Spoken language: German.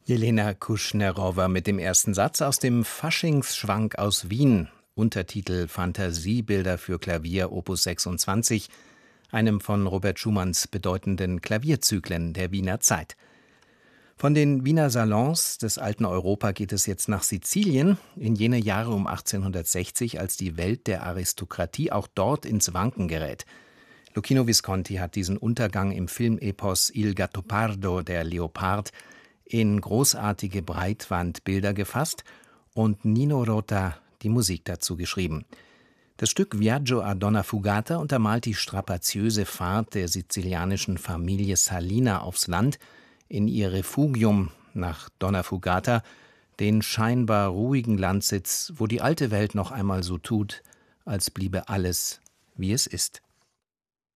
Jelena Kuschnerowa mit dem ersten Satz aus dem Faschingsschwank aus Wien, Untertitel Fantasiebilder für Klavier Opus 26, einem von Robert Schumanns bedeutenden Klavierzyklen der Wiener Zeit. Von den Wiener Salons des alten Europa geht es jetzt nach Sizilien, in jene Jahre um 1860, als die Welt der Aristokratie auch dort ins Wanken gerät. Luchino Visconti hat diesen Untergang im Filmepos Il Gattopardo, der Leopard, in großartige Breitwandbilder gefasst und Nino Rota die Musik dazu geschrieben. Das Stück Viaggio a Donna Fugata untermalt die strapaziöse Fahrt der sizilianischen Familie Salina aufs Land in ihr Refugium nach Donna Fugata, den scheinbar ruhigen Landsitz, wo die alte Welt noch einmal so tut, als bliebe alles, wie es ist.